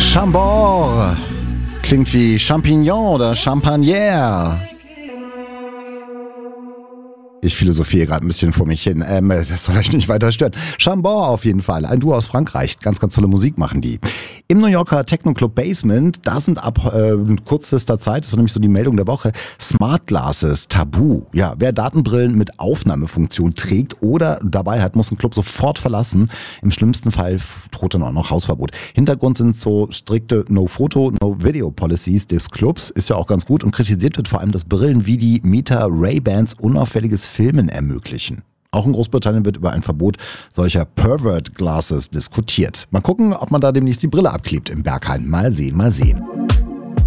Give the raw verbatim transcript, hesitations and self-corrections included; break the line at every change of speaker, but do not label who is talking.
Chambord. Klingt wie Champignon oder Champagner. Ich philosophiere gerade ein bisschen vor mich hin. Ähm, das soll euch nicht weiter stören. Chambord auf jeden Fall. Ein Duo aus Frankreich. Ganz, ganz tolle Musik machen die. Im New Yorker Techno-Club Basement, da sind ab äh, kürzester Zeit, das war nämlich so die Meldung der Woche, Smart Glasses tabu. Ja, wer Datenbrillen mit Aufnahmefunktion trägt oder dabei hat, muss den Club sofort verlassen. Im schlimmsten Fall droht dann auch noch Hausverbot. Hintergrund sind so strikte No-Photo, No-Video-Policies des Clubs. Ist ja auch ganz gut und kritisiert wird vor allem, dass Brillen wie die Meta Ray-Bans unauffälliges Filmen ermöglichen. Auch in Großbritannien wird über ein Verbot solcher Pervert Glasses diskutiert. Mal gucken, ob man da demnächst die Brille abklebt im Berghain. Mal sehen, mal sehen.